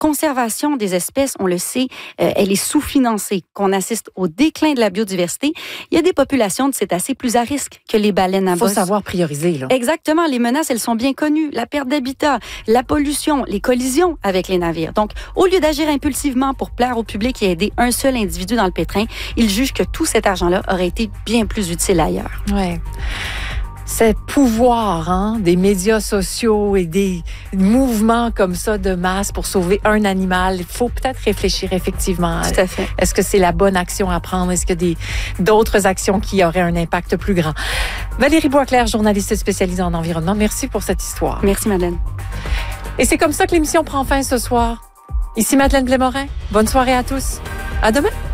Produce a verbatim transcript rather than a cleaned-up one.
conservation des espèces, on le sait, euh, elle est sous-financée, qu'on assiste au déclin de la biodiversité. Il y a des populations de cétacés plus à risque que les baleines à bosse. Il faut savoir prioriser, là. Exactement. Les menaces, elles sont bien connues. La perte d'habitat, la pollution, les collisions avec les navires. Donc, au lieu d'agir impulsivement pour plaire au public et aider un seul individu dans le pétrin, ils jugent que tout cet argent-là aurait été bien plus utile ailleurs. Ouais. Ce pouvoir hein, des médias sociaux et des mouvements comme ça de masse pour sauver un animal, il faut peut-être réfléchir effectivement. Tout à fait. Est-ce que c'est la bonne action à prendre? Est-ce qu'il y a des, d'autres actions qui auraient un impact plus grand? Valérie Boisclair, journaliste spécialisée en environnement, merci pour cette histoire. Merci, Madeleine. Et c'est comme ça que l'émission prend fin ce soir. Ici Madeleine Blais-Morin. Bonne soirée à tous. À demain.